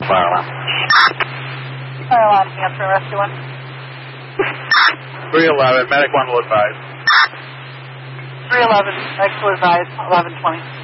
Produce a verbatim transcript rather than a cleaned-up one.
fire alarm. Fire alarm, answer rescue one. three eleven, medic one will advise. three eleven, medic will advise, eleven twenty.